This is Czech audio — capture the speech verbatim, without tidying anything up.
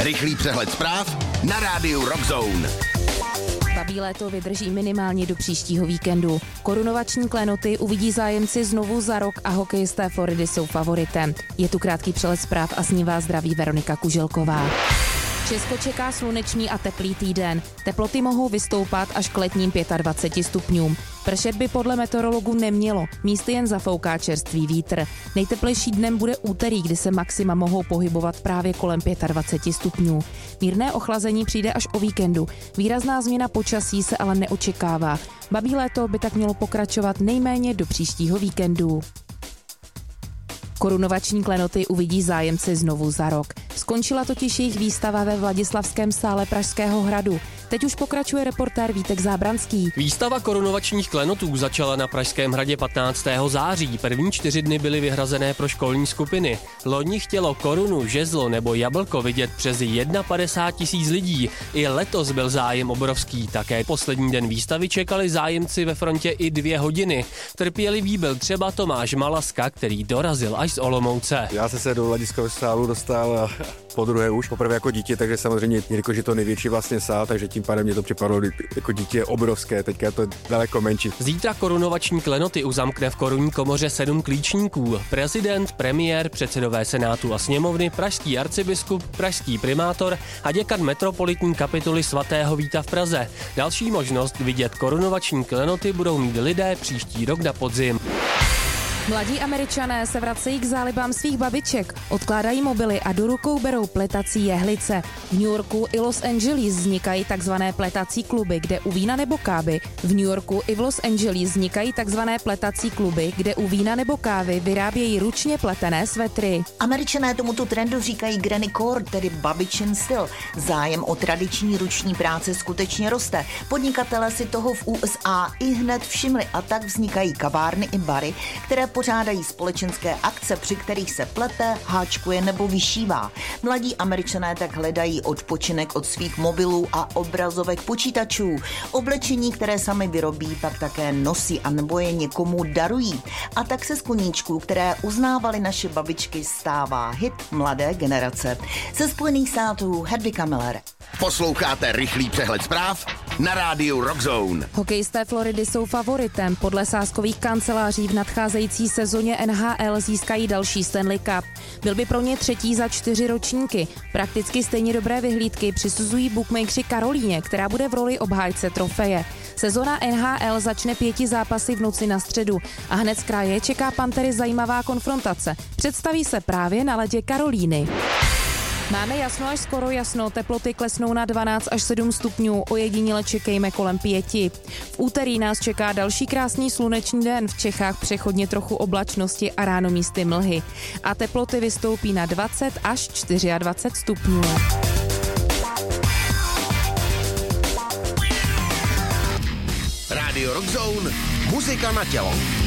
Rychlý přehled zpráv na rádiu Rockzone. Babí léto vydrží minimálně do příštího víkendu. Korunovační klenoty uvidí zájemci znovu za rok a hokejisté Floridy jsou favoritem. Je tu krátký přehled zpráv a s ním vás zdraví Veronika Kuželková. Česko čeká slunečný a teplý týden. Teploty mohou vystoupat až k letním dvaceti pěti stupňům. Pršet by podle meteorologů nemělo, místy jen zafouká čerstvý vítr. Nejteplejší dnem bude úterý, kdy se maxima mohou pohybovat právě kolem dvaceti pěti stupňů. Mírné ochlazení přijde až o víkendu. Výrazná změna počasí se ale neočekává. Babí léto by tak mělo pokračovat nejméně do příštího víkendu. Korunovační klenoty uvidí zájemci znovu za rok. Skončila totiž jejich výstava ve Vladislavském sále Pražského hradu. Teď už pokračuje reportér Vítek Zábranský. Výstava korunovačních klenotů začala na Pražském hradě patnáctého září. První čtyři dny byly vyhrazené pro školní skupiny. Loni chtělo korunu, žezlo nebo jablko vidět přes padesát jedna tisíc lidí. I letos byl zájem obrovský. Také poslední den výstavy čekali zájemci ve frontě i dvě hodiny. Trpělivý byl třeba Tomáš Malaska, který dorazil až z Olomouce. Já jsem se do Vladislavského sálu dostal po druhé už, poprvé jako dítě, takže samozřejmě jelikož je to největší vlastně sál, takže tím pádem mě to připadlo jako dítě obrovské, teďka je to daleko menší. Zítra korunovační klenoty uzamkne v korunní komoře sedm klíčníků. Prezident, premiér, předsedové senátu a sněmovny, pražský arcibiskup, pražský primátor a děkan metropolitní kapituly svatého Víta v Praze. Další možnost vidět korunovační klenoty budou mít lidé příští rok na podzim. Mladí Američané se vracejí k zálibám svých babiček, odkládají mobily a do rukou berou pletací jehlice. V New Yorku i Los Angeles vznikají takzvané pletací kluby, kde u vína nebo kávy. V New Yorku i v Los Angeles vznikají takzvané pletací kluby, kde u vína nebo kávy vyrábějí ručně pletené svetry. Američané tomuto trendu říkají granny core, tedy babičin styl. Zájem o tradiční ruční práce skutečně roste. Podnikatelé si toho v U S A i hned všimli a tak vznikají kavárny i bary, které pořádají společenské akce, při kterých se plete, háčkuje nebo vyšívá. Mladí Američané tak hledají odpočinek od svých mobilů a obrazovek počítačů. Oblečení, které sami vyrobí, pak také nosí a nebo je někomu darují. A tak se z koníčků, které uznávaly naše babičky, stává hit mladé generace. Ze Spojených států Hedvika Miller. Posloucháte rychlý přehled zpráv na rádiu Rockzone. Hokejisté Floridy jsou favoritem. Podle sázkových kanceláří v nadcházející sezóně N H L získají další Stanley Cup. Byl by pro ně třetí za čtyři ročníky. Prakticky stejně dobré vyhlídky přisuzují bookmakeri Karolíně, která bude v roli obhájce trofeje. Sezona N H L začne pěti zápasy v noci na středu a hned z kraje čeká Pantery zajímavá konfrontace. Představí se právě na ledě Karolíny. Máme jasno až skoro jasno, teploty klesnou na dvanáct až sedm stupňů, ojediněle čekejme kolem pěti. V úterý nás čeká další krásný sluneční den, v Čechách přechodně trochu oblačnosti a ráno místy mlhy. A teploty vystoupí na dvacet až dvacet čtyři stupňů. Radio Rockzone, muzika na tělo.